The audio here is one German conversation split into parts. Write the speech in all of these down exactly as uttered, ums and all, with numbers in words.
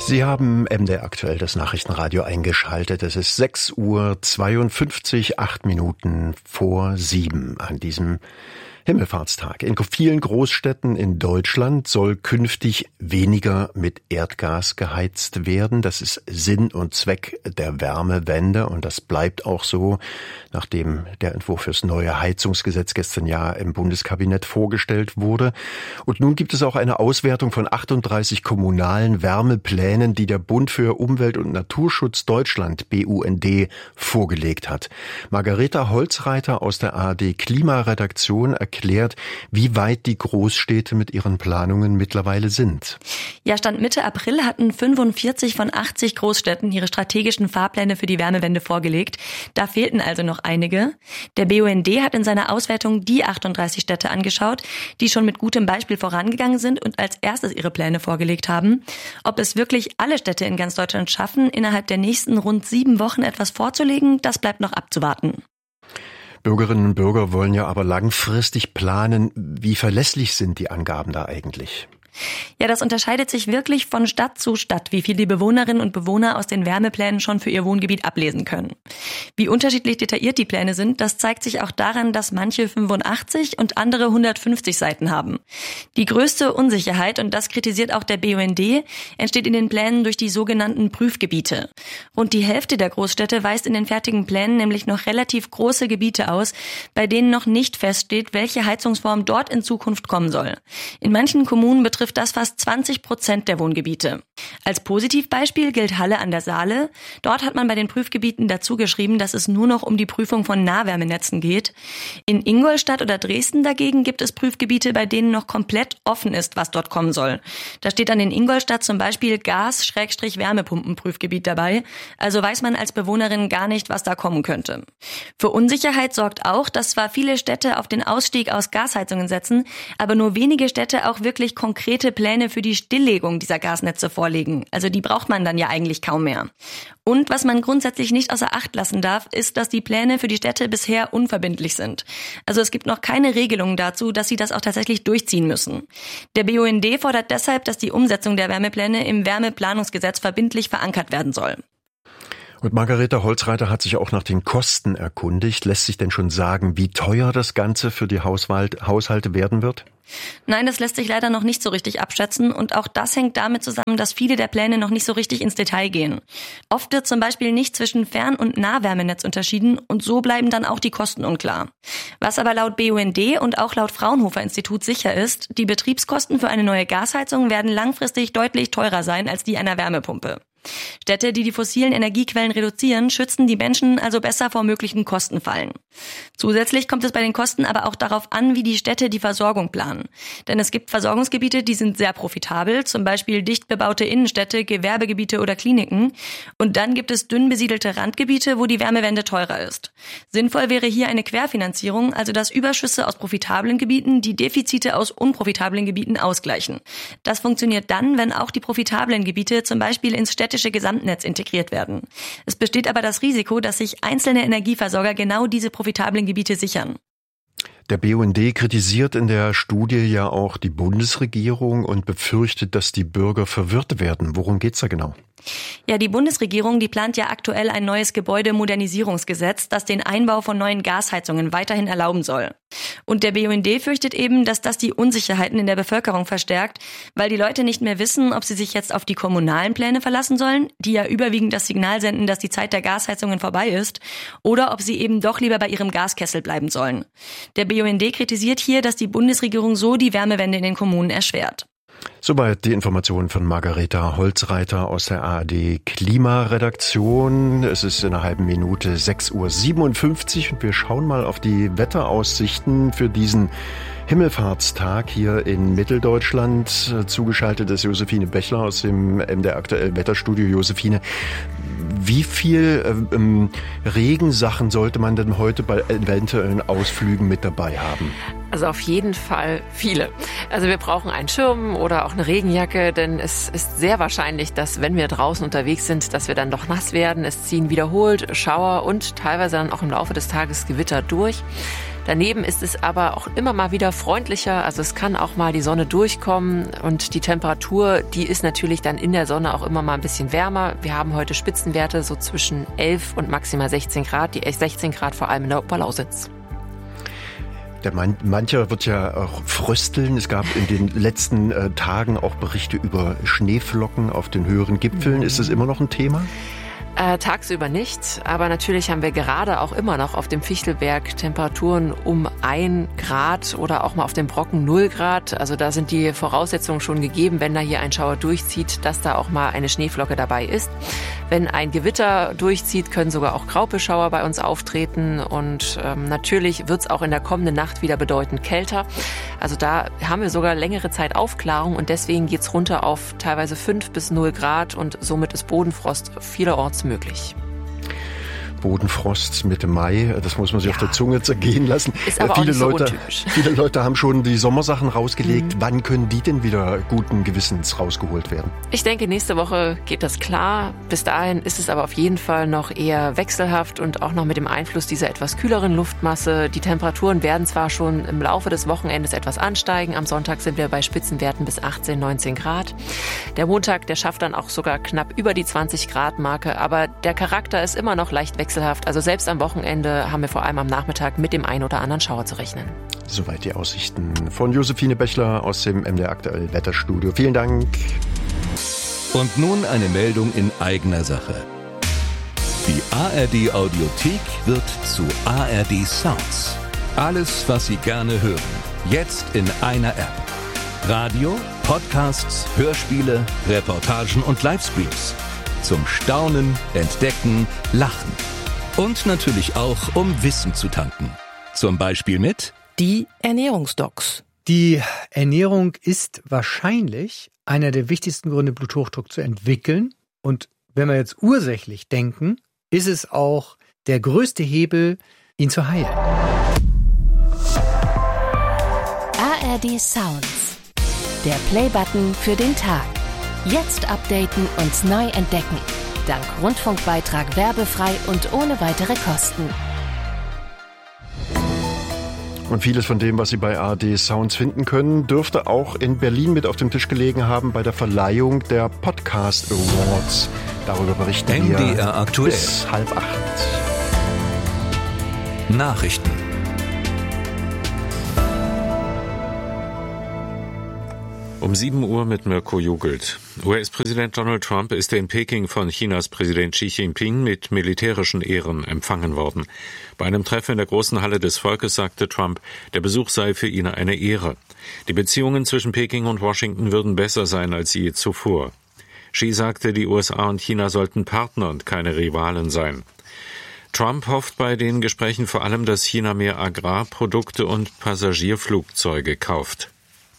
Sie haben M D R aktuell das Nachrichtenradio eingeschaltet. Es ist sechs Uhr zweiundfünfzig, acht Minuten vor sieben an diesem Himmelfahrtstag. In vielen Großstädten in Deutschland soll künftig weniger mit Erdgas geheizt werden. Das ist Sinn und Zweck der Wärmewende und das bleibt auch so, nachdem der Entwurf fürs neue Heizungsgesetz gestern Jahr im Bundeskabinett vorgestellt wurde. Und nun gibt es auch eine Auswertung von achtunddreißig kommunalen Wärmeplänen, die der Bund für Umwelt- und Naturschutz Deutschland, B U N D, vorgelegt hat. Margareta Holzreiter aus der A R D Klimaredaktion erklärt, wie weit die Großstädte mit ihren Planungen mittlerweile sind. Ja, Stand Mitte April hatten fünfundvierzig von achtzig Großstädten ihre strategischen Fahrpläne für die Wärmewende vorgelegt. Da fehlten also noch einige. Der B U N D hat in seiner Auswertung die achtunddreißig Städte angeschaut, die schon mit gutem Beispiel vorangegangen sind und als erstes ihre Pläne vorgelegt haben. Ob es wirklich alle Städte in ganz Deutschland schaffen, innerhalb der nächsten rund sieben Wochen etwas vorzulegen, das bleibt noch abzuwarten. Bürgerinnen und Bürger wollen ja aber langfristig planen. Wie verlässlich sind die Angaben da eigentlich? Ja, das unterscheidet sich wirklich von Stadt zu Stadt, wie viel die Bewohnerinnen und Bewohner aus den Wärmeplänen schon für ihr Wohngebiet ablesen können. Wie unterschiedlich detailliert die Pläne sind, das zeigt sich auch daran, dass manche fünfundachtzig und andere hundertfünfzig Seiten haben. Die größte Unsicherheit, und das kritisiert auch der B U N D, entsteht in den Plänen durch die sogenannten Prüfgebiete. Rund die Hälfte der Großstädte weist in den fertigen Plänen nämlich noch relativ große Gebiete aus, bei denen noch nicht feststeht, welche Heizungsform dort in Zukunft kommen soll. In manchen Kommunen betrifft das fast zwanzig Prozent der Wohngebiete. Als Positivbeispiel gilt Halle an der Saale. Dort hat man bei den Prüfgebieten dazu geschrieben, dass es nur noch um die Prüfung von Nahwärmenetzen geht. In Ingolstadt oder Dresden dagegen gibt es Prüfgebiete, bei denen noch komplett offen ist, was dort kommen soll. Da steht dann in Ingolstadt zum Beispiel Gas-Wärmepumpen-Prüfgebiet dabei. Also weiß man als Bewohnerin gar nicht, was da kommen könnte. Für Unsicherheit sorgt auch, dass zwar viele Städte auf den Ausstieg aus Gasheizungen setzen, aber nur wenige Städte auch wirklich konkrete Pläne für die Stilllegung dieser Gasnetze vorlegen. Also die braucht man dann ja eigentlich kaum mehr. Und was man grundsätzlich nicht außer Acht lassen darf, ist, dass die Pläne für die Städte bisher unverbindlich sind. Also es gibt noch keine Regelungen dazu, dass sie das auch tatsächlich durchziehen müssen. Der B U N D fordert deshalb, dass die Umsetzung der Wärmepläne im Wärmeplanungsgesetz verbindlich verankert werden soll. Und Margareta Holzreiter hat sich auch nach den Kosten erkundigt. Lässt sich denn schon sagen, wie teuer das Ganze für die Haushalte werden wird? Nein, das lässt sich leider noch nicht so richtig abschätzen und auch das hängt damit zusammen, dass viele der Pläne noch nicht so richtig ins Detail gehen. Oft wird zum Beispiel nicht zwischen Fern- und Nahwärmenetz unterschieden und so bleiben dann auch die Kosten unklar. Was aber laut B U N D und auch laut Fraunhofer Institut sicher ist, die Betriebskosten für eine neue Gasheizung werden langfristig deutlich teurer sein als die einer Wärmepumpe. Städte, die die fossilen Energiequellen reduzieren, schützen die Menschen also besser vor möglichen Kostenfallen. Zusätzlich kommt es bei den Kosten aber auch darauf an, wie die Städte die Versorgung planen. Denn es gibt Versorgungsgebiete, die sind sehr profitabel, zum Beispiel dicht bebaute Innenstädte, Gewerbegebiete oder Kliniken. Und dann gibt es dünn besiedelte Randgebiete, wo die Wärmewende teurer ist. Sinnvoll wäre hier eine Querfinanzierung, also dass Überschüsse aus profitablen Gebieten die Defizite aus unprofitablen Gebieten ausgleichen. Das funktioniert dann, wenn auch die profitablen Gebiete zum Beispiel ins städtische Gesamtnetz integriert werden. Es besteht aber das Risiko, dass sich einzelne Energieversorger genau diese profitablen Gebiete sichern. Der B U N D kritisiert in der Studie ja auch die Bundesregierung und befürchtet, dass die Bürger verwirrt werden. Worum geht's da genau? Ja, die Bundesregierung, die plant ja aktuell ein neues Gebäudemodernisierungsgesetz, das den Einbau von neuen Gasheizungen weiterhin erlauben soll. Und der B U N D fürchtet eben, dass das die Unsicherheiten in der Bevölkerung verstärkt, weil die Leute nicht mehr wissen, ob sie sich jetzt auf die kommunalen Pläne verlassen sollen, die ja überwiegend das Signal senden, dass die Zeit der Gasheizungen vorbei ist, oder ob sie eben doch lieber bei ihrem Gaskessel bleiben sollen. Der B U N D kritisiert hier, dass die Bundesregierung so die Wärmewende in den Kommunen erschwert. Soweit die Informationen von Margareta Holzreiter aus der A R D Klimaredaktion. Es ist in einer halben Minute sechs Uhr siebenundfünfzig und wir schauen mal auf die Wetteraussichten für diesen Himmelfahrtstag hier in Mitteldeutschland. Zugeschaltet ist Josephine Bechler aus dem M D R aktuell Wetterstudio. Josephine, wie viel ähm, Regensachen sollte man denn heute bei eventuellen Ausflügen mit dabei haben? Also auf jeden Fall viele. Also wir brauchen einen Schirm oder auch eine Regenjacke, denn es ist sehr wahrscheinlich, dass wenn wir draußen unterwegs sind, dass wir dann doch nass werden. Es ziehen wiederholt Schauer und teilweise dann auch im Laufe des Tages Gewitter durch. Daneben ist es aber auch immer mal wieder freundlicher, also es kann auch mal die Sonne durchkommen und die Temperatur, die ist natürlich dann in der Sonne auch immer mal ein bisschen wärmer. Wir haben heute Spitzenwerte so zwischen elf und maximal sechzehn Grad, die sechzehn Grad vor allem in der Oberlausitz. Der man, mancher wird ja auch frösteln. Es gab in den letzten äh, Tagen auch Berichte über Schneeflocken auf den höheren Gipfeln. Mhm. Ist das immer noch ein Thema? Äh, tagsüber nicht, aber natürlich haben wir gerade auch immer noch auf dem Fichtelberg Temperaturen um ein Grad oder auch mal auf dem Brocken null Grad. Also da sind die Voraussetzungen schon gegeben, wenn da hier ein Schauer durchzieht, dass da auch mal eine Schneeflocke dabei ist. Wenn ein Gewitter durchzieht, können sogar auch Graupelschauer bei uns auftreten und ähm, natürlich wird es auch in der kommenden Nacht wieder bedeutend kälter. Also da haben wir sogar längere Zeit Aufklärung und deswegen geht's runter auf teilweise fünf bis null Grad und somit ist Bodenfrost vielerorts möglich. Bodenfrost Mitte Mai, das muss man sich ja auf der Zunge zergehen lassen. Ist aber viele auch nicht so Leute, untypisch. Viele Leute haben schon die Sommersachen rausgelegt. Mhm. Wann können die denn wieder guten Gewissens rausgeholt werden? Ich denke, nächste Woche geht das klar. Bis dahin ist es aber auf jeden Fall noch eher wechselhaft und auch noch mit dem Einfluss dieser etwas kühleren Luftmasse. Die Temperaturen werden zwar schon im Laufe des Wochenendes etwas ansteigen. Am Sonntag sind wir bei Spitzenwerten bis achtzehn, neunzehn Grad. Der Montag, der schafft dann auch sogar knapp über die zwanzig Grad Marke. Aber der Charakter ist immer noch leicht wechselhaft. Also selbst am Wochenende haben wir vor allem am Nachmittag mit dem einen oder anderen Schauer zu rechnen. Soweit die Aussichten von Josephine Bechler aus dem M D R Aktuell Wetterstudio. Vielen Dank. Und nun eine Meldung in eigener Sache. Die A R D Audiothek wird zu A R D Sounds. Alles, was Sie gerne hören, jetzt in einer App. Radio, Podcasts, Hörspiele, Reportagen und Livestreams. Zum Staunen, Entdecken, Lachen. Und natürlich auch, um Wissen zu tanken. Zum Beispiel mit die Ernährungsdocs. Die Ernährung ist wahrscheinlich einer der wichtigsten Gründe, Bluthochdruck zu entwickeln. Und wenn wir jetzt ursächlich denken, ist es auch der größte Hebel, ihn zu heilen. A R D Sounds. Der Playbutton für den Tag. Jetzt updaten und neu entdecken. Dank Rundfunkbeitrag werbefrei und ohne weitere Kosten. Und vieles von dem, was Sie bei A R D Sounds finden können, dürfte auch in Berlin mit auf dem Tisch gelegen haben bei der Verleihung der Podcast Awards. Darüber berichten M D R wir aktuell. Bis halb acht. Nachrichten. Um sieben Uhr mit Mirko Jugelt. U S-Präsident Donald Trump ist in Peking von Chinas Präsident Xi Jinping mit militärischen Ehren empfangen worden. Bei einem Treffen in der großen Halle des Volkes sagte Trump, der Besuch sei für ihn eine Ehre. Die Beziehungen zwischen Peking und Washington würden besser sein als je zuvor. Xi sagte, die U S A und China sollten Partner und keine Rivalen sein. Trump hofft bei den Gesprächen vor allem, dass China mehr Agrarprodukte und Passagierflugzeuge kauft.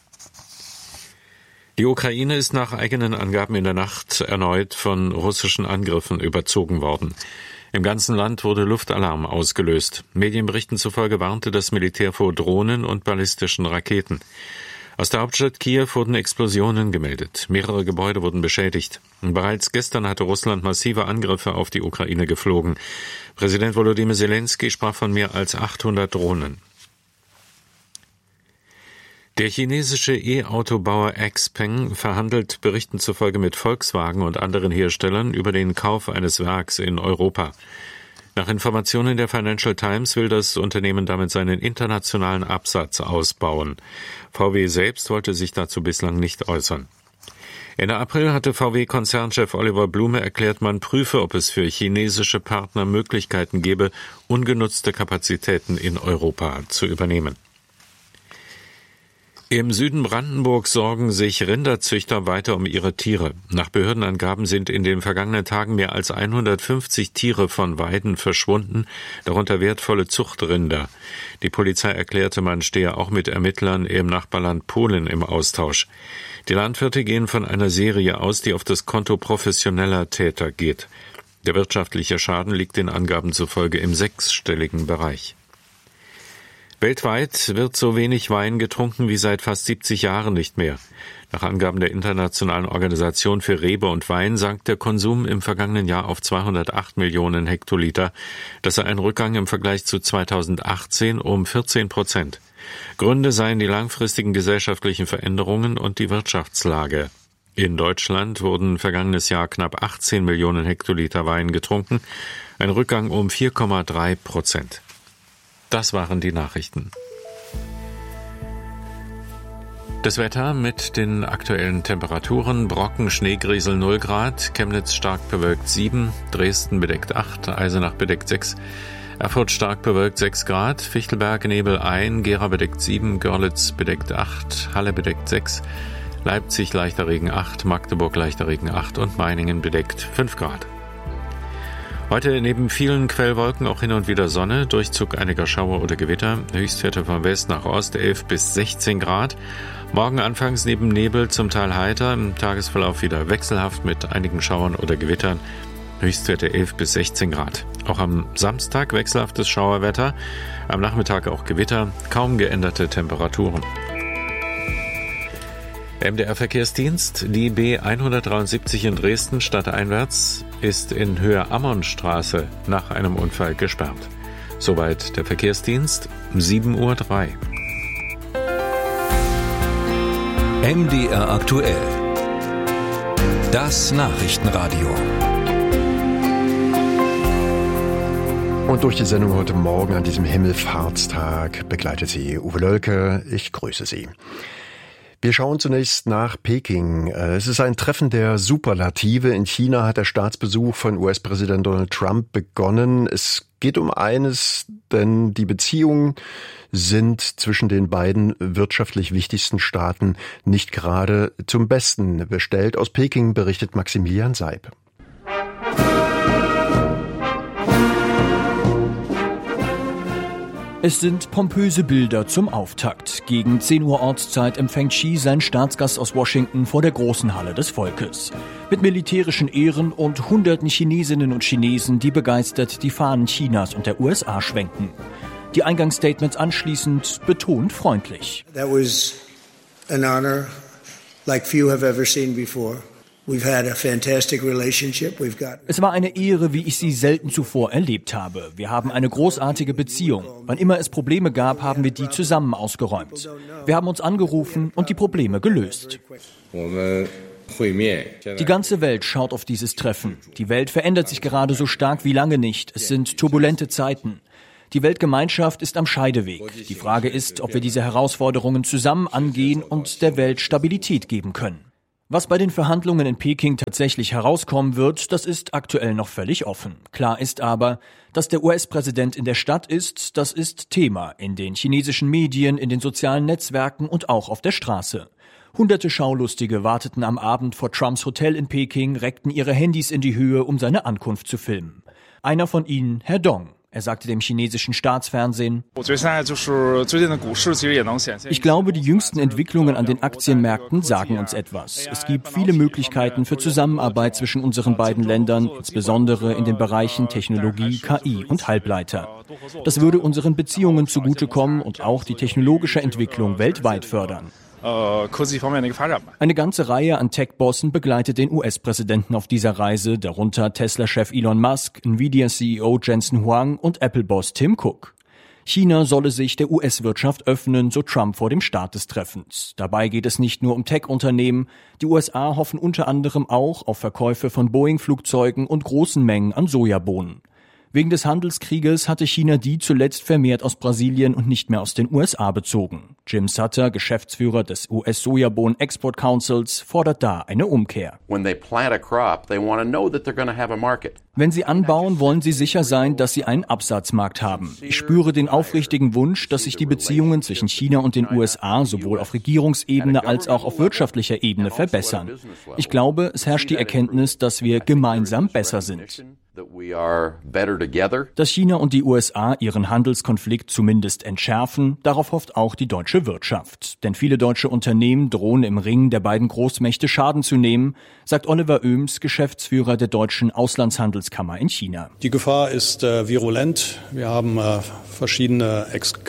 Die Ukraine ist nach eigenen Angaben in der Nacht erneut von russischen Angriffen überzogen worden. Im ganzen Land wurde Luftalarm ausgelöst. Medienberichten zufolge warnte das Militär vor Drohnen und ballistischen Raketen. Aus der Hauptstadt Kiew wurden Explosionen gemeldet. Mehrere Gebäude wurden beschädigt. Und bereits gestern hatte Russland massive Angriffe auf die Ukraine geflogen. Präsident Volodymyr Zelensky sprach von mehr als achthundert Drohnen. Der chinesische E-Autobauer Xpeng verhandelt Berichten zufolge mit Volkswagen und anderen Herstellern über den Kauf eines Werks in Europa. Nach Informationen der Financial Times will das Unternehmen damit seinen internationalen Absatz ausbauen. V W selbst wollte sich dazu bislang nicht äußern. Ende April hatte V W-Konzernchef Oliver Blume erklärt, man prüfe, ob es für chinesische Partner Möglichkeiten gebe, ungenutzte Kapazitäten in Europa zu übernehmen. Im Süden Brandenburgs sorgen sich Rinderzüchter weiter um ihre Tiere. Nach Behördenangaben sind in den vergangenen Tagen mehr als hundertfünfzig Tiere von Weiden verschwunden, darunter wertvolle Zuchtrinder. Die Polizei erklärte, man stehe auch mit Ermittlern im Nachbarland Polen im Austausch. Die Landwirte gehen von einer Serie aus, die auf das Konto professioneller Täter geht. Der wirtschaftliche Schaden liegt den Angaben zufolge im sechsstelligen Bereich. Weltweit wird so wenig Wein getrunken wie seit fast siebzig Jahren nicht mehr. Nach Angaben der Internationalen Organisation für Rebe und Wein sank der Konsum im vergangenen Jahr auf zweihundertacht Millionen Hektoliter. Das sei ein Rückgang im Vergleich zu zweitausendachtzehn um vierzehn Prozent. Gründe seien die langfristigen gesellschaftlichen Veränderungen und die Wirtschaftslage. In Deutschland wurden vergangenes Jahr knapp achtzehn Millionen Hektoliter Wein getrunken, ein Rückgang um vier Komma drei Prozent. Das waren die Nachrichten. Das Wetter mit den aktuellen Temperaturen: Brocken, Schneegriesel null Grad, Chemnitz stark bewölkt sieben, Dresden bedeckt acht, Eisenach bedeckt sechs, Erfurt stark bewölkt sechs Grad, Fichtelberg Nebel ein, Gera bedeckt sieben, Görlitz bedeckt acht, Halle bedeckt sechs, Leipzig leichter Regen acht, Magdeburg leichter Regen acht und Meiningen bedeckt fünf Grad. Heute neben vielen Quellwolken auch hin und wieder Sonne, Durchzug einiger Schauer oder Gewitter, Höchstwerte von West nach Ost elf bis sechzehn Grad. Morgen anfangs neben Nebel zum Teil heiter, im Tagesverlauf wieder wechselhaft mit einigen Schauern oder Gewittern, Höchstwerte elf bis sechzehn Grad. Auch am Samstag wechselhaftes Schauerwetter, am Nachmittag auch Gewitter, kaum geänderte Temperaturen. M D R-Verkehrsdienst, die B hundertdreiundsiebzig in Dresden stadteinwärts ist in Höhe Ammernstraße nach einem Unfall gesperrt. Soweit der Verkehrsdienst, sieben Uhr drei. M D R aktuell. Das Nachrichtenradio. Und durch die Sendung heute Morgen an diesem Himmelfahrtstag begleitet Sie Uwe Lölke. Ich grüße Sie. Wir schauen zunächst nach Peking. Es ist ein Treffen der Superlative. In China hat der Staatsbesuch von U S-Präsident Donald Trump begonnen. Es geht um eines, denn die Beziehungen sind zwischen den beiden wirtschaftlich wichtigsten Staaten nicht gerade zum Besten bestellt. Aus Peking berichtet Maximilian Seib. Es sind pompöse Bilder zum Auftakt. Gegen zehn Uhr Ortszeit empfängt Xi seinen Staatsgast aus Washington vor der großen Halle des Volkes. Mit militärischen Ehren und hunderten Chinesinnen und Chinesen, die begeistert die Fahnen Chinas und der U S A schwenken. Die Eingangsstatements anschließend betont freundlich. That was an honor like few have ever seen before. We've had a fantastic relationship. We've got Es war eine Ehre, wie ich sie selten zuvor erlebt habe. Wir haben eine großartige Beziehung. Wann immer es Probleme gab, haben wir die zusammen ausgeräumt. Wir haben uns angerufen und die Probleme gelöst. Die ganze Welt schaut auf dieses Treffen. Die Welt verändert sich gerade so stark wie lange nicht. Es sind turbulente Zeiten. Die Weltgemeinschaft ist am Scheideweg. Die Frage ist, ob wir diese Herausforderungen zusammen angehen und der Welt Stabilität geben können. Was bei den Verhandlungen in Peking tatsächlich herauskommen wird, das ist aktuell noch völlig offen. Klar ist aber, dass der U S-Präsident in der Stadt ist, das ist Thema in den chinesischen Medien, in den sozialen Netzwerken und auch auf der Straße. Hunderte Schaulustige warteten am Abend vor Trumps Hotel in Peking, reckten ihre Handys in die Höhe, um seine Ankunft zu filmen. Einer von ihnen, Herr Dong. Er sagte dem chinesischen Staatsfernsehen: Ich glaube, die jüngsten Entwicklungen an den Aktienmärkten sagen uns etwas. Es gibt viele Möglichkeiten für Zusammenarbeit zwischen unseren beiden Ländern, insbesondere in den Bereichen Technologie, K I und Halbleiter. Das würde unseren Beziehungen zugutekommen und auch die technologische Entwicklung weltweit fördern. Eine ganze Reihe an Tech-Bossen begleitet den U S-Präsidenten auf dieser Reise, darunter Tesla-Chef Elon Musk, Nvidia-C E O Jensen Huang und Apple-Boss Tim Cook. China solle sich der U S-Wirtschaft öffnen, so Trump vor dem Start des Treffens. Dabei geht es nicht nur um Tech-Unternehmen. Die U S A hoffen unter anderem auch auf Verkäufe von Boeing-Flugzeugen und großen Mengen an Sojabohnen. Wegen des Handelskrieges hatte China die zuletzt vermehrt aus Brasilien und nicht mehr aus den U S A bezogen. Jim Sutter, Geschäftsführer des U S-Sojabohnen Export Councils, fordert da eine Umkehr. Wenn sie anbauen, wollen sie sicher sein, dass sie einen Absatzmarkt haben. Ich spüre den aufrichtigen Wunsch, dass sich die Beziehungen zwischen China und den U S A sowohl auf Regierungsebene als auch auf wirtschaftlicher Ebene verbessern. Ich glaube, es herrscht die Erkenntnis, dass wir gemeinsam besser sind. Dass China und die U S A ihren Handelskonflikt zumindest entschärfen, darauf hofft auch die deutsche Wirtschaft. Denn viele deutsche Unternehmen drohen im Ring der beiden Großmächte Schaden zu nehmen, sagt Oliver Oehms, Geschäftsführer der Deutschen Auslandshandelskammer in China. Die Gefahr ist äh, virulent. Wir haben äh, verschiedene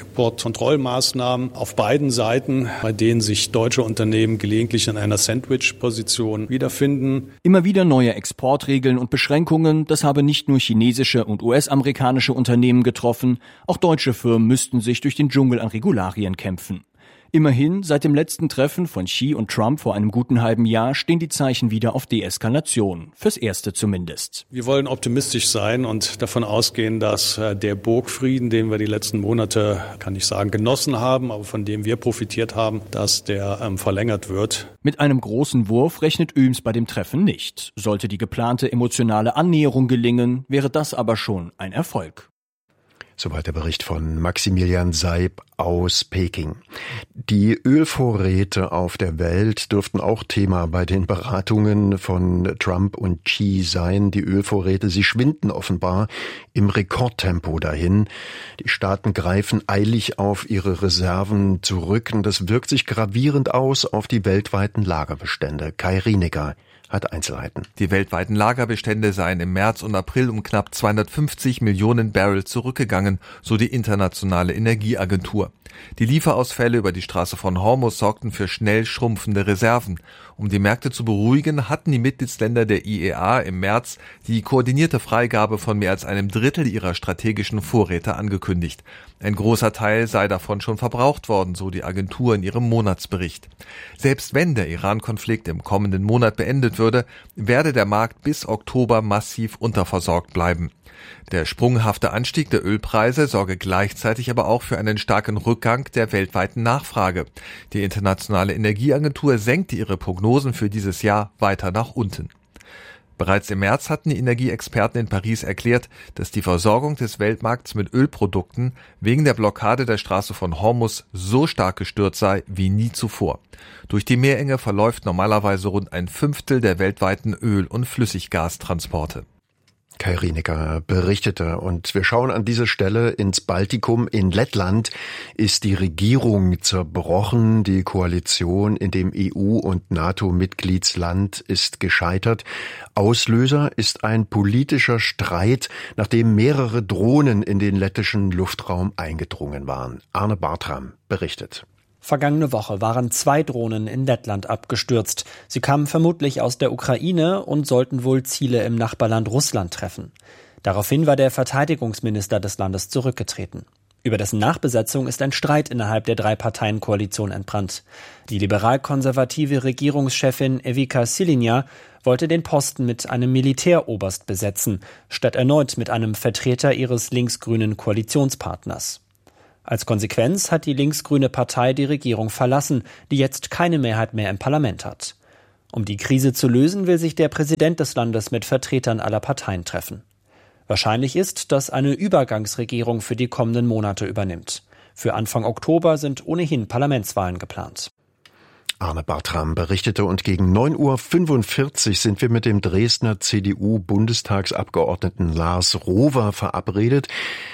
Exportkontrollmaßnahmen auf beiden Seiten, bei denen sich deutsche Unternehmen gelegentlich in einer Sandwich-Position wiederfinden. Immer wieder neue Exportregeln und Beschränkungen, das habe nicht nur chinesische und U S-amerikanische Unternehmen getroffen, auch deutsche Firmen müssten sich durch den Dschungel an Regularien kämpfen. Immerhin, seit dem letzten Treffen von Xi und Trump vor einem guten halben Jahr stehen die Zeichen wieder auf Deeskalation. Fürs Erste zumindest. Wir wollen optimistisch sein und davon ausgehen, dass der Burgfrieden, den wir die letzten Monate, kann ich sagen, genossen haben, aber von dem wir profitiert haben, dass der ähm, verlängert wird. Mit einem großen Wurf rechnet Oehms bei dem Treffen nicht. Sollte die geplante emotionale Annäherung gelingen, wäre das aber schon ein Erfolg. Soweit der Bericht von Maximilian Seib aus Peking. Die Ölvorräte auf der Welt dürften auch Thema bei den Beratungen von Trump und Xi sein. Die Ölvorräte, sie schwinden offenbar im Rekordtempo dahin. Die Staaten greifen eilig auf ihre Reserven zurück und das wirkt sich gravierend aus auf die weltweiten Lagerbestände. Kai Rienecker hat Einzelheiten. Die weltweiten Lagerbestände seien im März und April um knapp zweihundertfünfzig Millionen Barrel zurückgegangen, so die Internationale Energieagentur. Die Lieferausfälle über die Straße von Hormuz sorgten für schnell schrumpfende Reserven. Um die Märkte zu beruhigen, hatten die Mitgliedsländer der I E A im März die koordinierte Freigabe von mehr als einem Drittel ihrer strategischen Vorräte angekündigt. Ein großer Teil sei davon schon verbraucht worden, so die Agentur in ihrem Monatsbericht. Selbst wenn der Iran-Konflikt im kommenden Monat beendet würde, werde der Markt bis Oktober massiv unterversorgt bleiben. Der sprunghafte Anstieg der Ölpreise sorge gleichzeitig aber auch für einen starken Rückgang der weltweiten Nachfrage. Die Internationale Energieagentur senkte ihre Prognosen für dieses Jahr weiter nach unten. Bereits im März hatten die Energieexperten in Paris erklärt, dass die Versorgung des Weltmarkts mit Ölprodukten wegen der Blockade der Straße von Hormuz so stark gestört sei wie nie zuvor. Durch die Meerenge verläuft normalerweise rund ein Fünftel der weltweiten Öl- und Flüssiggastransporte. Kai Rienecker berichtete. Und wir schauen an dieser Stelle ins Baltikum. In Lettland ist die Regierung zerbrochen. Die Koalition in dem E U- und NATO-Mitgliedsland ist gescheitert. Auslöser ist ein politischer Streit, nachdem mehrere Drohnen in den lettischen Luftraum eingedrungen waren. Arne Bartram berichtet. Vergangene Woche waren zwei Drohnen in Lettland abgestürzt. Sie kamen vermutlich aus der Ukraine und sollten wohl Ziele im Nachbarland Russland treffen. Daraufhin war der Verteidigungsminister des Landes zurückgetreten. Über dessen Nachbesetzung ist ein Streit innerhalb der Drei-Parteien-Koalition entbrannt. Die liberal-konservative Regierungschefin Evika Silinja wollte den Posten mit einem Militäroberst besetzen, statt erneut mit einem Vertreter ihres linksgrünen Koalitionspartners. Als Konsequenz hat die linksgrüne Partei die Regierung verlassen, die jetzt keine Mehrheit mehr im Parlament hat. Um die Krise zu lösen, will sich der Präsident des Landes mit Vertretern aller Parteien treffen. Wahrscheinlich ist, dass eine Übergangsregierung für die kommenden Monate übernimmt. Für Anfang Oktober sind ohnehin Parlamentswahlen geplant. Arne Bartram berichtete und gegen neun Uhr fünfundvierzig sind wir mit dem Dresdner C D U-Bundestagsabgeordneten Lars Rohwer verabredet.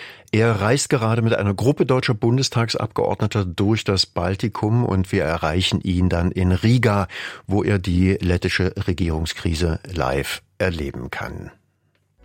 Er reist gerade mit einer Gruppe deutscher Bundestagsabgeordneter durch das Baltikum und wir erreichen ihn dann in Riga, wo er die lettische Regierungskrise live erleben kann.